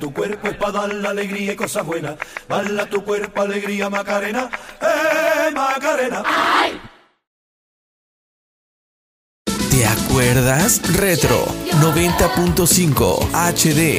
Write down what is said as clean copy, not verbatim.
Tu cuerpo es para dar la alegría y cosas buenas. Dale a tu cuerpo alegría, Macarena. Macarena! ¡Ay! ¿Te acuerdas? Retro 90.5 HD.